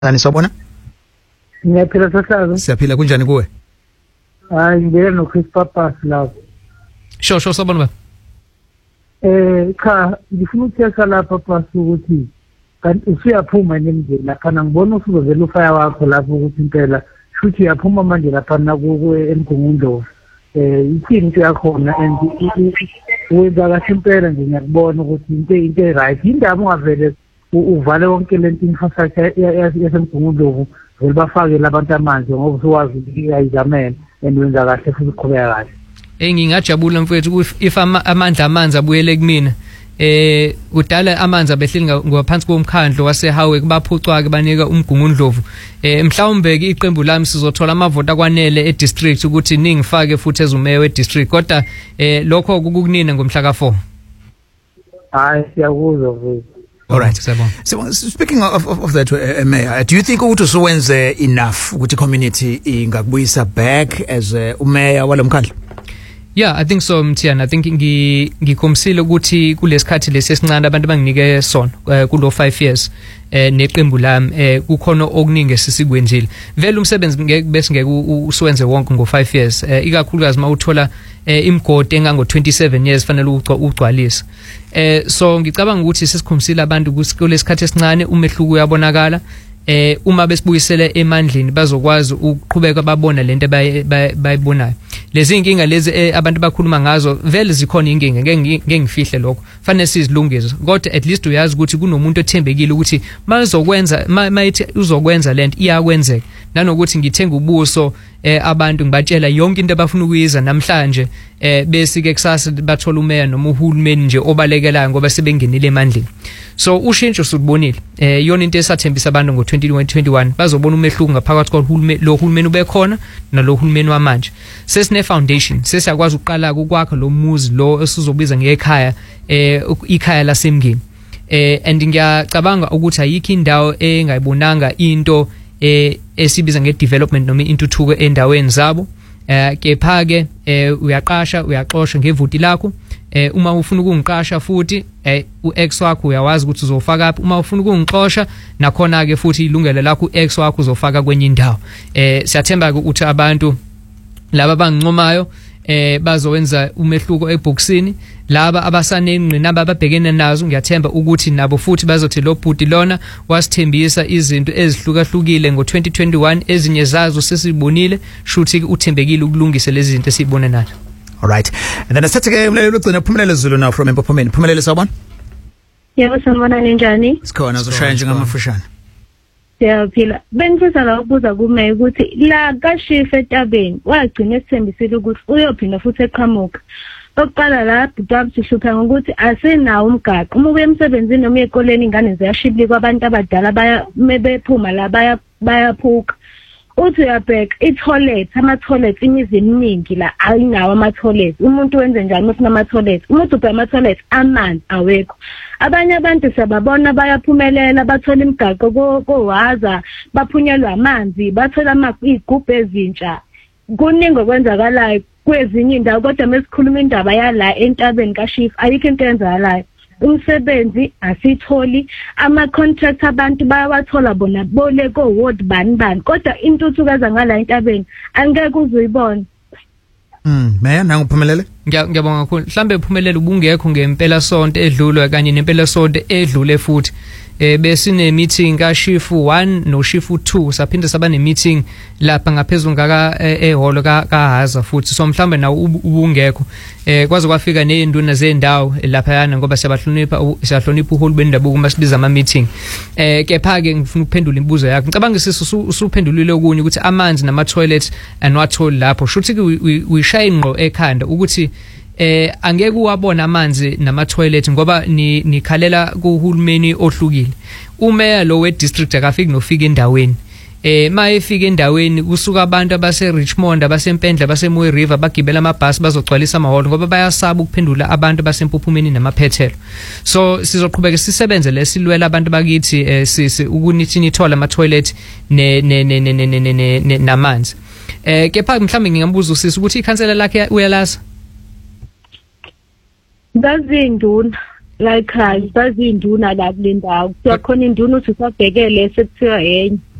Ani sobona? Ngiyaphila sasazo. Siyaphila kunjani kuwe? Hayi ngeke no Chris Papas lapho. Sho sobona ba. Cha ngifuna ukuthetha lapha Papas ukuthi kanti usiyaphuma nemndeni lapha ngibona usuzovela ufaya wakho lapho ukuthi impela futhi uyaphuma manje lapha naku eMgungundlovu. Ikhini into yakhona and wenza kahle impela nje ngiyakubona ukuthi into right indaba ungavele uvale wonke lento infrastructure yaseMgungundlovu vele bafake labantu amanzi ngoba usuwazi ukuthi iyayizamela and wenza kahle futhi uqhubeka kahle. Ngingajabula mfowethu if amandla amanzi abuyele kumina udala amanzi abehleli ngaphansi komkhandlo waseHawe kubaphucwa ke banika uMgungundlovu mhlawumbe ke iqembu lami sizothola amavoti akwanele edistrict ukuthi ningifake futhi ezumeya wedistrict kodwa lokho kukunina ngomhla ka4. Hayi siyakuzwa mfowethu. All right. So speaking of that, Mayor, do you think ukuthi usuwenze enough ukuthi community ingakubuyisa back as umayor walomkhandlo? Yeah, I think so Mthiyana. I think ngikhomsile ukuthi kulesikhathi lesesincane abantu banginike sona kulo 5 years neqembu lami kukhona okuningi esisikwenzile. Vele umsebenzi ngeke bese ngeke usuwenze wonke ngo5 years. Ikakhulukazi mawuthola imigodi engango 27 years fanele ugcwalise. So ngicabanga ukuthi sesikhomsile abantu kulesikhathi esincane umehluko uyabonakala. Uma besibuyisele emandleni bazokwazi ukuqhubeka babona lento bayibonayo. Lezi inkinga lezi abantu bakhuluma ngazo vele zikhona inkinga ngeke ngifihle lokho fanele sizilungise kodwa at least uyazi ukuthi kunomuntu othembekile ukuthi mayithi uzokwenza lento iyakwenzeka nanokuthi ngithenga ubuso abantu ngibatshela yonke into abafuna ukuyiza namhlanje bese ke kusasa bathola umeya noma uhulumeni nje obalekelayo ngoba sebengenile emandleni. So ushintsho subonile yona into esathembisa abantu ngo2021 bazobona umehluko ngaphakathi kohulumeni lo hulumeni ubekhona nalo hulumeni wamanje. Sesine foundation sesiyakwazi ukuqala ukwakha lo muzi lo esizobiza ngekhaya ikhaya lasemngeni. And ngiyacabanga ukuthi ayikho indawo engayibonanga into esibiza ngedevelopment noma intuthuko endaweni zabo. Kepha ke uyaqasha uyaxoxa ngevoti lakho uma ufuna ukungiqasha futhi uex wakho uyawazi ukuthi uzofaka aphi uma ufuna ukungixosha nakhona ke futhi ilungelo lakho uex wakho uzofaka kwenye indawo. Siyathemba ukuthi abantu laba bangincomayo bazowenza umehluko eboxini laba abasanengqinamba ababhekene nazo ngiyathemba ukuthi nabo futhi bazothi lo bhuti lona wasithembisa izinto ezihlukahlukile ngo2021 ezinye zazo sesibonile shuthi uthembekile ukulungisa lezi zinto esibone nazo. All right. And then asathe ke umlelo ugcina Phumelelo Zulu now from Mpophomeni. Phumelelo sawubona? Yebo sanibona ninjani? Sikhona uzoshaya njengamafushane. Siyaphila. Bengifisa la ukubuza kume ukuthi la kaShifa eTabeni wagcina esithembisile ukuthi uyophinda futhi eqhamuka. Oqala la bhutaba sihlupha ngokuthi asenawo umgaqo. Uma uye emsebenzini noma ekoleni ingane ziyashibli kwabantu abadala baya mebephuma la bayaphuka. Uthi uyabheka i-toilet ama-toilet imizi eminingi la ayinawo ama-toilet. Umuntu wenze njani uma kunama-toilet? Umuntu ubheka ama-toilet amanzi awekho. Abanye abantu sababona bayaphumelela bathola imigaqo kowaza baphunyelwa amanzi bathola izigubhu ezintsha. Kuningi okwenzakalayo kwezinye indawo kodwa mesikhuluma indaba yala entabeni kaShifa ayikho into eyenzakalayo. Umsebenzi asitholi ama-contract abantu bayawathola bona boleko ward bani kodwa intuthuko ezangala entabeni angeke uzuyibona. Mayor nangu Phumelele. Ngiyabonga kakhulu. Mhlambe Phumelele ubungekho ngempela sonto edlule kanye nempela sonto edlule futhi. Besine meeting kaShifu 1 noShifu 2 saphinde saba ne meeting lapha ngaphezulu ngaka ehholo kaHaza futhi so mhlambe nawo ubungekho kwaze kwafika nezinduna zendawo lapha yana ngoba siyahlonipha uhulumeni ndabuko masibiza ama meeting. Kepha ke ngifuna ukuphendula imibuzo yakho. Ngicabanga usuphendulile okunye ukuthi amanzi nama toilet anwatholi lapho shuthi uyishaya ingqo ekhanda ukuthi angeke uwabona amanzi nama toilet ngoba nikhalela kuhulumeni ohlukile. Umeya lo we district akafiki nofika endaweni. Mayefika endaweni kusuka abantu abase Richmond abasempendla baseMoy River bagibela amabhasi bazogcwalisa amaholo ngoba bayasaba ukuphendula abantu basempophumeni namaphethelo. So sizoqhubeka sisebenze lesilwela abantu bakithi sisi ukunithi nithola ama toilet namanzi. Kepha mhlambe ngingambuza usisi ukuthi ikhansela lakhe uyalaza ngazinduna like sazi induna la kulendawo kuthiwa khona induna uthi usabhekele sekuthiwa enye